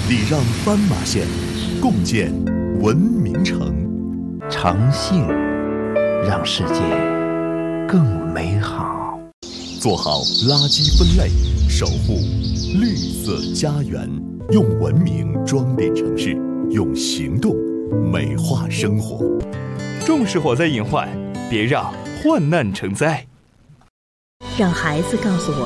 礼让斑马线，共建文明城。 诚信让世界更美好。 做好垃圾分类，守护绿色家园。用文明装点城市，用行动美化生活。 重视火灾隐患，别让患难成灾。 让孩子告诉我